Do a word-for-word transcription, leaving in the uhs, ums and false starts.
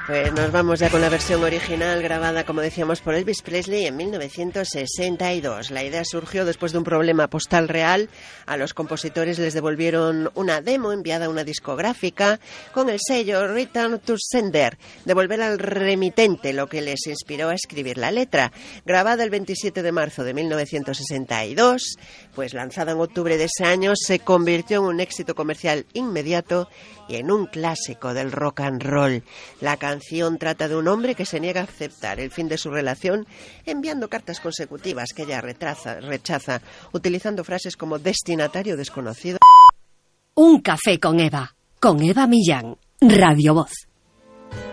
Pues nos vamos ya con la versión original grabada, como decíamos, por Elvis Presley en mil novecientos sesenta y dos. La idea surgió después de un problema postal real. A los compositores les devolvieron una demo enviada a una discográfica con el sello Return to Sender, devolver al remitente, lo que les inspiró a escribir la letra. Grabada el veintisiete de marzo de mil novecientos sesenta y dos, pues lanzada en octubre de ese año, se convirtió en un éxito comercial inmediato y en un clásico del rock and roll. La La canción trata de un hombre que se niega a aceptar el fin de su relación, enviando cartas consecutivas que ella retraza, rechaza, utilizando frases como destinatario desconocido. Un café con Eva, con Eva Millán, Radio Voz.